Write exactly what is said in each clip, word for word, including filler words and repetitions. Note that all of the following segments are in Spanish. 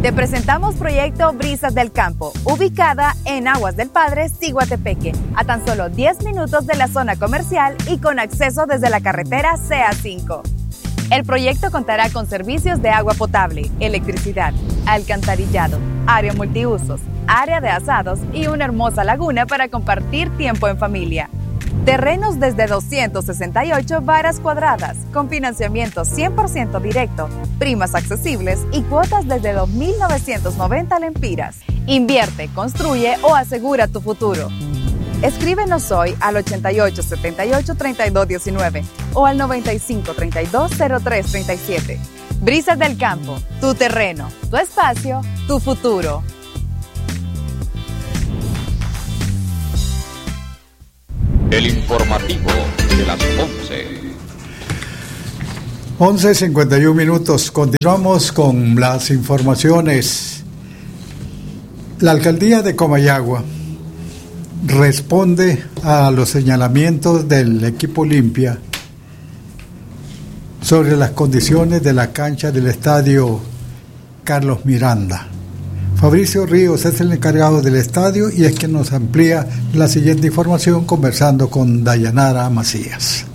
Te presentamos Proyecto Brisas del Campo, ubicada en Aguas del Padre, Ciguatepeque, a tan solo diez minutos de la zona comercial y con acceso desde la carretera C A cinco. El proyecto contará con servicios de agua potable, electricidad, alcantarillado, área multiusos, área de asados y una hermosa laguna para compartir tiempo en familia. Terrenos desde doscientas sesenta y ocho varas cuadradas, con financiamiento cien por ciento directo, primas accesibles y cuotas desde dos mil novecientos noventa lempiras. Invierte, construye o asegura tu futuro. Escríbenos hoy al ochenta y ocho setenta y ocho treinta y dos diecinueve o al noventa y cinco treinta y dos cero tres treinta y siete. Brisas del Campo, tu terreno, tu espacio, tu futuro. El informativo de las once. once cincuenta y uno minutos. Continuamos con las informaciones. La alcaldía de Comayagua responde a los señalamientos del equipo Olimpia sobre las condiciones de la cancha del estadio Carlos Miranda. Fabricio Ríos es el encargado del estadio y es quien nos amplía la siguiente información conversando con Dayanara Macías.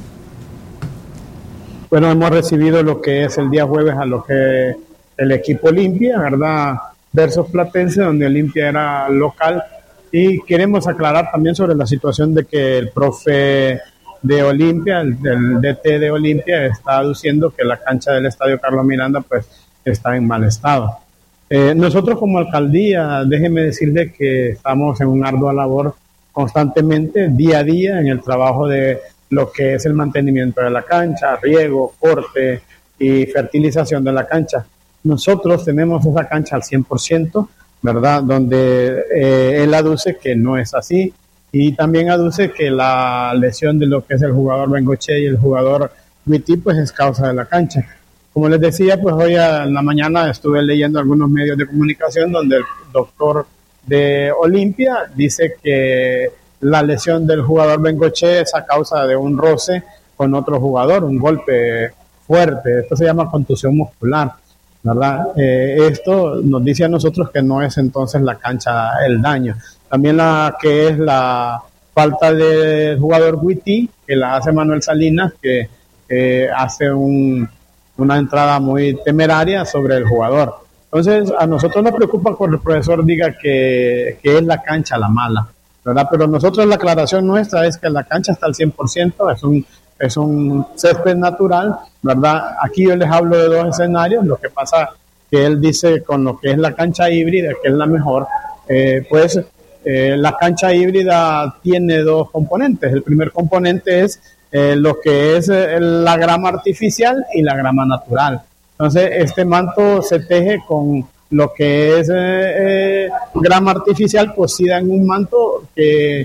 Bueno, hemos recibido lo que es el día jueves a lo que el equipo Olimpia, ¿verdad? Versus Platense, donde Olimpia era local. Y queremos aclarar también sobre la situación de que el profe de Olimpia, el, el D T de Olimpia, está aduciendo que la cancha del estadio Carlos Miranda pues está en mal estado. Eh, nosotros como alcaldía, déjeme decirle que estamos en una ardua labor constantemente, día a día, en el trabajo de lo que es el mantenimiento de la cancha, riego, corte y fertilización de la cancha. Nosotros tenemos esa cancha al cien por ciento, ¿verdad? Donde eh, él aduce que no es así y también aduce que la lesión de lo que es el jugador Bengoche y el jugador Witty pues es causa de la cancha. Como les decía, pues hoy en la mañana estuve leyendo algunos medios de comunicación donde el doctor de Olimpia dice que la lesión del jugador Bengoche es a causa de un roce con otro jugador, un golpe fuerte. Esto se llama contusión muscular, ¿verdad? Eh, esto nos dice a nosotros que no es entonces la cancha el daño. También la que es la falta del jugador Witty, que la hace Manuel Salinas, que eh, hace un... una entrada muy temeraria sobre el jugador. Entonces, a nosotros nos preocupa cuando el profesor diga que, que es la cancha la mala, ¿verdad? Pero nosotros la aclaración nuestra es que la cancha está al cien por ciento, es un, es un césped natural, ¿verdad? Aquí yo les hablo de dos escenarios, lo que pasa que él dice con lo que es la cancha híbrida, que es la mejor, eh, pues eh, la cancha híbrida tiene dos componentes. El primer componente es Eh, lo que es eh, la grama artificial y la grama natural. Entonces, este manto se teje con lo que es eh, eh, grama artificial cosida en un manto que,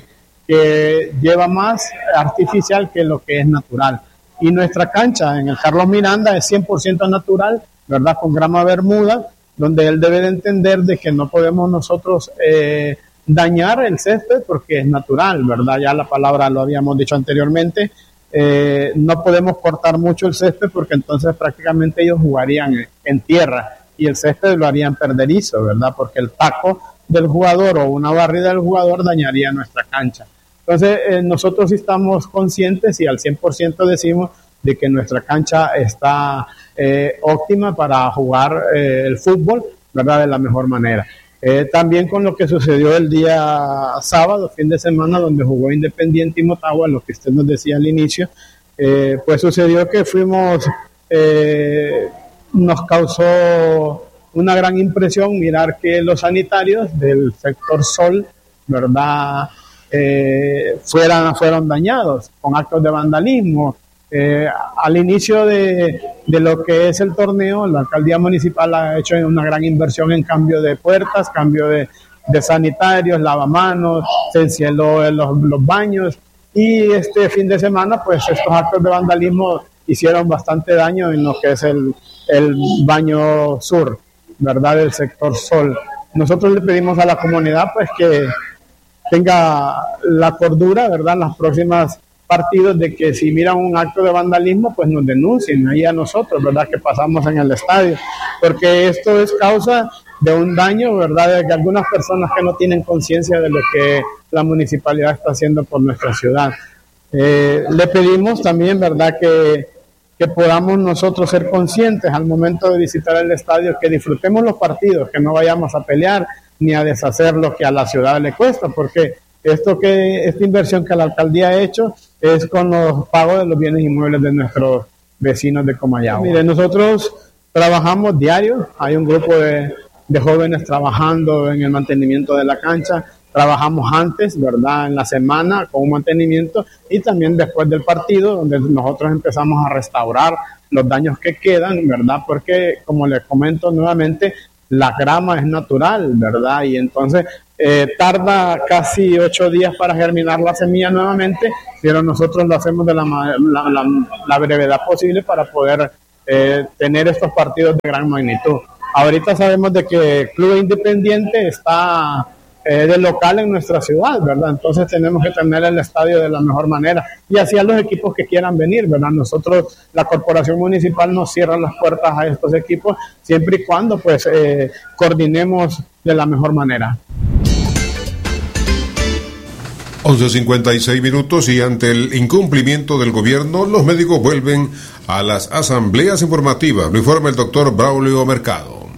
que lleva más artificial que lo que es natural. Y nuestra cancha en el Carlos Miranda es cien por ciento natural, ¿verdad? Con grama bermuda, donde él debe de entender de que no podemos nosotros eh, dañar el césped porque es natural, ¿verdad? Ya la palabra lo habíamos dicho anteriormente. Eh, no podemos cortar mucho el césped porque entonces prácticamente ellos jugarían en tierra y el césped lo harían perderizo, ¿verdad? Porque el taco del jugador o una barrida del jugador dañaría nuestra cancha. Entonces eh, nosotros estamos conscientes y al cien por ciento decimos de que nuestra cancha está eh, óptima para jugar eh, el fútbol, ¿verdad? De la mejor manera. Eh, también con lo que sucedió el día sábado, fin de semana, donde jugó Independiente y Motagua, lo que usted nos decía al inicio, eh, pues sucedió que fuimos, eh, nos causó una gran impresión mirar que los sanitarios del sector Sol, ¿verdad?, eh, fueran, fueron dañados con actos de vandalismo. Eh, al inicio de, de lo que es el torneo, la alcaldía municipal ha hecho una gran inversión en cambio de puertas, cambio de, de sanitarios, lavamanos, se encieló los, los baños y este fin de semana pues estos actos de vandalismo hicieron bastante daño en lo que es el, el baño sur, ¿verdad?, del sector Sol. Nosotros le pedimos a la comunidad pues que tenga la cordura, ¿verdad?, las próximas partidos de que si miran un acto de vandalismo, pues nos denuncien ahí a nosotros, ¿verdad? Que pasamos en el estadio, porque esto es causa de un daño, ¿verdad? De algunas personas que no tienen conciencia de lo que la municipalidad está haciendo por nuestra ciudad. Eh, le pedimos también, ¿verdad?, que, que podamos nosotros ser conscientes al momento de visitar el estadio, que disfrutemos los partidos, que no vayamos a pelear ni a deshacer lo que a la ciudad le cuesta, porque esto que esta inversión que la alcaldía ha hecho es con los pagos de los bienes inmuebles de nuestros vecinos de Comayagua. Mire, nosotros trabajamos diario, hay un grupo de, de jóvenes trabajando en el mantenimiento de la cancha, trabajamos antes, ¿verdad?, en la semana con un mantenimiento y también después del partido, donde nosotros empezamos a restaurar los daños que quedan, ¿verdad?, porque como les comento nuevamente, la grama es natural, ¿verdad?, y entonces eh, tarda casi ocho días para germinar la semilla nuevamente, pero nosotros lo hacemos de la, la, la, la brevedad posible para poder eh, tener estos partidos de gran magnitud. Ahorita sabemos de que Club Independiente está eh, de local en nuestra ciudad, ¿verdad? Entonces tenemos que tener el estadio de la mejor manera y así a los equipos que quieran venir, ¿verdad? Nosotros, la corporación municipal nos cierra las puertas a estos equipos siempre y cuando pues eh, coordinemos de la mejor manera. once cincuenta y seis minutos y ante el incumplimiento del gobierno, los médicos vuelven a las asambleas informativas. Lo informa el doctor Braulio Mercado.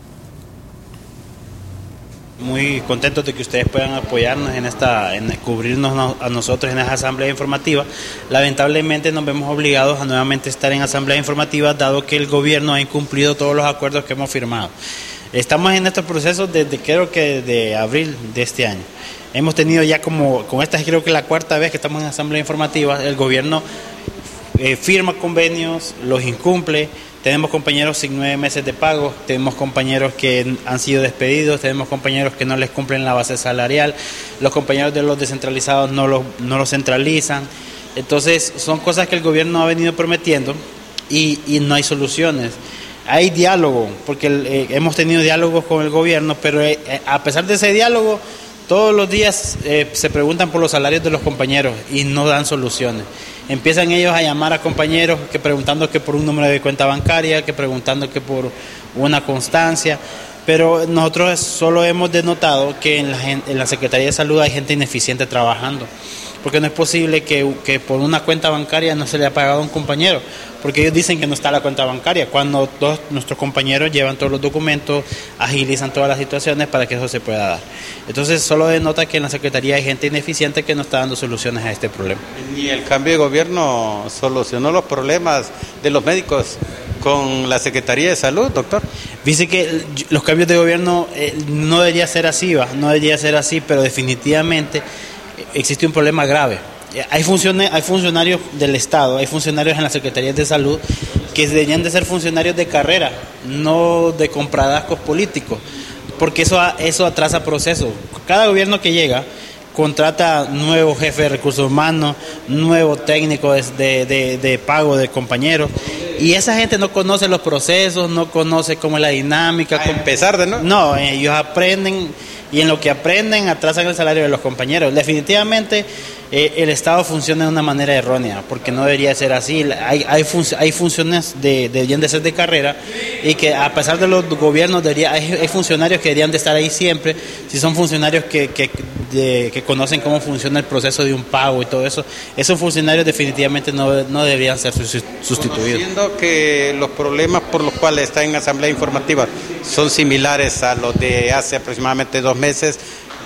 Muy contentos de que ustedes puedan apoyarnos en esta, en cubrirnos a nosotros en esa asamblea informativa. Lamentablemente nos vemos obligados a nuevamente estar en asamblea informativa, dado que el gobierno ha incumplido todos los acuerdos que hemos firmado. Estamos en estos procesos desde creo que de abril de este año. Hemos tenido ya como, con esta creo que la cuarta vez que estamos en asamblea informativa, el gobierno eh, firma convenios, los incumple, tenemos compañeros sin nueve meses de pago, tenemos compañeros que han sido despedidos, tenemos compañeros que no les cumplen la base salarial, los compañeros de los descentralizados no los no los centralizan. Entonces son cosas que el gobierno ha venido prometiendo y, y no hay soluciones. Hay diálogo, porque eh, hemos tenido diálogos con el gobierno, pero eh, a pesar de ese diálogo, todos los días eh, se preguntan por los salarios de los compañeros y no dan soluciones. Empiezan ellos a llamar a compañeros que preguntando que por un número de cuenta bancaria, que preguntando que por una constancia, pero nosotros solo hemos denotado que en la, en la Secretaría de Salud hay gente ineficiente trabajando, porque no es posible que, que por una cuenta bancaria no se le ha pagado a un compañero, porque ellos dicen que no está la cuenta bancaria, cuando todos nuestros compañeros llevan todos los documentos, agilizan todas las situaciones para que eso se pueda dar. Entonces solo denota que en la Secretaría hay gente ineficiente que no está dando soluciones a este problema. ¿Y el cambio de gobierno solucionó los problemas de los médicos con la Secretaría de Salud, doctor? Dice que los cambios de gobierno eh, no debería ser así, ¿va? no debería ser así, pero definitivamente existe un problema grave. Hay, funciones, hay funcionarios del Estado, hay funcionarios en las Secretarías de Salud que deberían de ser funcionarios de carrera, no de compradascos políticos, porque eso, eso atrasa procesos. Cada gobierno que llega contrata nuevo jefe de recursos humanos, nuevo técnico de, de, de, de pago de compañeros, y esa gente no conoce los procesos, no conoce cómo es la dinámica. A empezar de nuevo. No, ellos aprenden y en lo que aprenden atrasan el salario de los compañeros. Definitivamente eh, el Estado funciona de una manera errónea, porque no debería ser así. Hay, hay, fun- hay funciones de, deberían de ser de carrera, y que a pesar de los gobiernos debería, hay, hay funcionarios que deberían de estar ahí siempre, si son funcionarios que, que, de, que conocen cómo funciona el proceso de un pago y todo eso. Esos funcionarios definitivamente no, no deberían ser sustituidos. Conociendo que los problemas por los cuales está en asamblea informativa son similares a los de hace aproximadamente dos meses,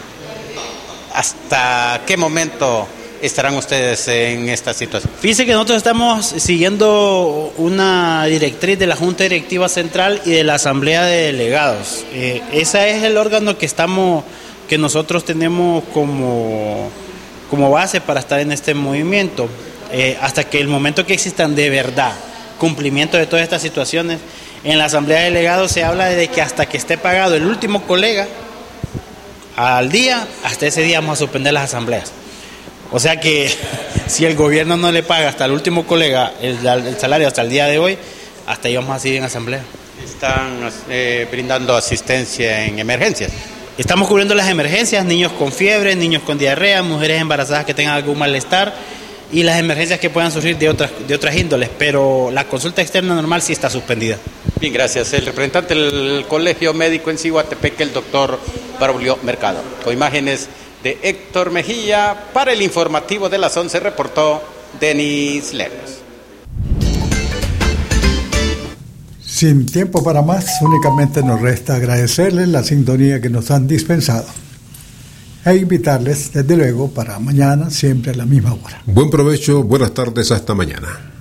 ¿hasta qué momento estarán ustedes en esta situación? Fíjense que nosotros estamos siguiendo una directriz de la Junta Directiva Central y de la Asamblea de Delegados. Eh, ese es el órgano que estamos, que nosotros tenemos como, como base para estar en este movimiento. Eh, hasta que el momento que existan de verdad cumplimiento de todas estas situaciones, en la Asamblea de Delegados se habla de que hasta que esté pagado el último colega al día, hasta ese día vamos a suspender las asambleas. O sea que si el gobierno no le paga hasta el último colega el, el salario hasta el día de hoy, hasta ahí vamos a seguir en asamblea. ¿Están eh, brindando asistencia en emergencias? Estamos cubriendo las emergencias, niños con fiebre, niños con diarrea, mujeres embarazadas que tengan algún malestar, y las emergencias que puedan surgir de otras, de otras índoles, pero la consulta externa normal sí está suspendida. Bien, gracias. El representante del Colegio Médico en Ciguatepeque, el doctor Braulio Mercado. Con imágenes de Héctor Mejía, para el informativo de las once reportó Denis Leros. Sin tiempo para más, únicamente nos resta agradecerles la sintonía que nos han dispensado e invitarles, desde luego, para mañana, siempre a la misma hora. Buen provecho, buenas tardes, hasta mañana.